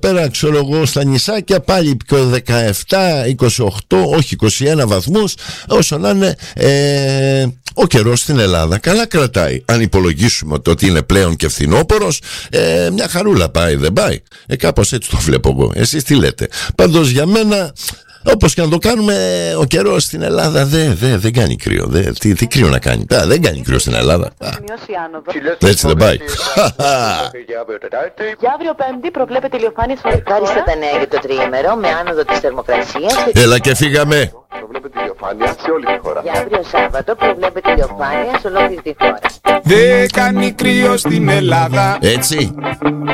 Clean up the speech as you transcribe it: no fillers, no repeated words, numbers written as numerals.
πέρα, ξέρω εγώ, στα νησάκια πάλι 17, 28, όχι 21 βαθμούς, όσο να είναι. Ο καιρός στην Ελλάδα καλά κρατάει. Αν υπολογίσουμε ότι είναι πλέον και φθινόπωρος, μια χαρούλα πάει, δεν πάει? Κάπως έτσι το βλέπω εγώ. Εσείς τι λέτε? Πάντως για μένα, όπως και να το κάνουμε, ο καιρός στην Ελλάδα δεν κάνει κρύο. Τι κρύο να κάνει? Δεν κάνει κρύο στην Ελλάδα. Έτσι δεν πάει. Για αύριο Πέμπτη προβλέπεται ηλιοφάνεια σε όλη τη χώρα. Ευχάριστα τα νέα για το τριήμερο με άνοδο της θερμοκρασίας. Έλα και φύγαμε. Προβλέπεται ηλιοφάνεια σε όλη τη χώρα. Για αύριο Σάββατο προβλέπεται ηλιοφάνεια σε ολόκληρη τη χώρα. Δεν κάνει κρύο στην Ελλάδα. Έτσι.